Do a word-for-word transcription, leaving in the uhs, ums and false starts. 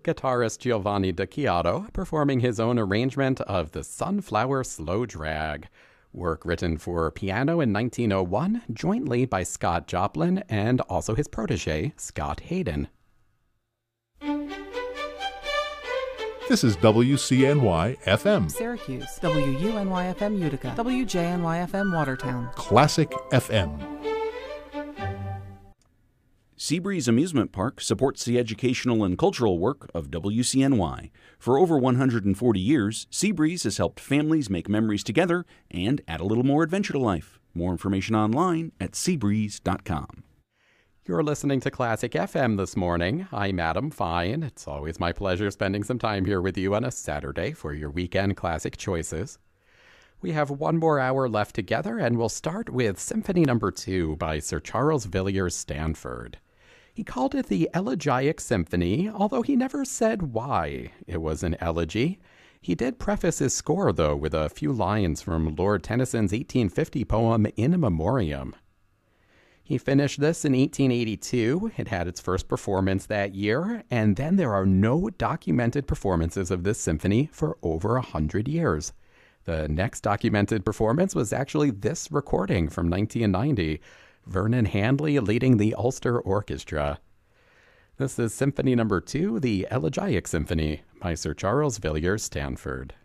Guitarist Giovanni Dacchiato performing his own arrangement of the Sunflower Slow Drag, work written for piano in nineteen oh one, jointly by Scott Joplin and also his protege, Scott Hayden. This is W C N Y F M. Syracuse, W U N Y F M Utica, W J N Y F M Watertown. Classic F M. Seabreeze Amusement Park supports the educational and cultural work of W C N Y. For over one hundred forty years, Seabreeze has helped families make memories together and add a little more adventure to life. More information online at seabreeze dot com. You're listening to Classic F M this morning. I'm Adam Fine. It's always my pleasure spending some time here with you on a Saturday for your weekend classic choices. We have one more hour left together, and we'll start with Symphony Number two by Sir Charles Villiers Stanford. He called it the Elegiac Symphony, although he never said why it was an elegy. He did preface his score, though, with a few lines from Lord Tennyson's eighteen fifty poem In Memoriam. He finished this in eighteen eighty-two. It had its first performance that year, and then there are no documented performances of this symphony for over a hundred years. The next documented performance was actually this recording from nineteen ninety, Vernon Handley leading the Ulster Orchestra. This is Symphony Number two, the Elegiac Symphony by Sir Charles Villiers Stanford.